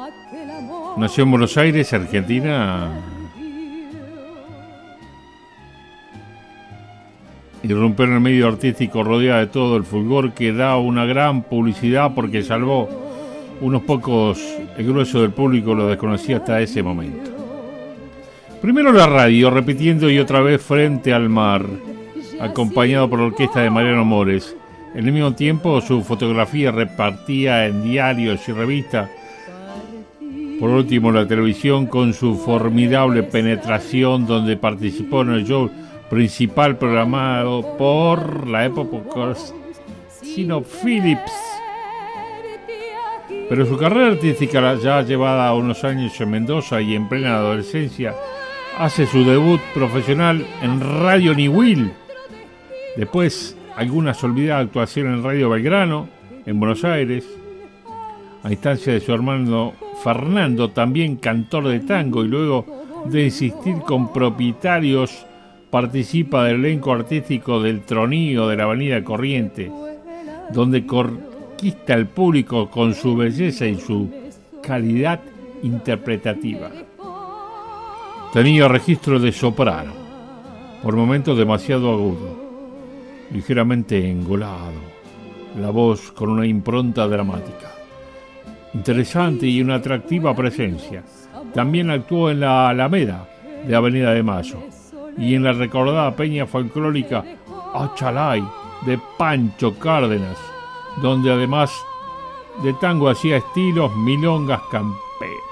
Nació en Buenos Aires, Argentina. Irrumpió en el medio artístico rodeada de todo el fulgor que da una gran publicidad porque salvó unos pocos, el grueso del público lo desconocía hasta ese momento. Primero la radio, repitiendo y otra vez Frente al Mar, acompañado por la orquesta de Mariano Mores. En el mismo tiempo su fotografía repartía en diarios y revistas. Por último la televisión con su formidable penetración donde participó en el show principal programado por la época Sino Phillips. Pero su carrera artística ya llevada unos años en Mendoza y en plena adolescencia hace su debut profesional en Radio Niwil. Después algunas olvidadas actuaciones en Radio Belgrano, en Buenos Aires, a instancia de su hermano Fernando, también cantor de tango, y luego de insistir con propietarios, participa del elenco artístico del Tronío de la Avenida Corrientes, donde conquista al público con su belleza y su calidad interpretativa. Tenía registro de soprano, por momentos demasiado agudo, ligeramente engolado, la voz con una impronta dramática, interesante y una atractiva presencia. También actuó en la Alameda de Avenida de Mayo y en la recordada peña folclórica Achalay de Pancho Cárdenas, donde además de tango hacía estilos, milongas, campanadas